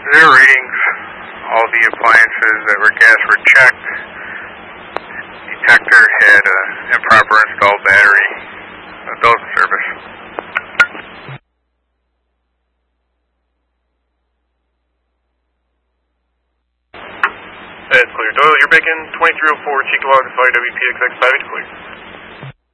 Their readings, all the appliances that were gas were checked. Detector had an improper installed battery. Those in service. That's clear. Doyle, you're back in 2304 Chico Alpha WPXX 5 clear.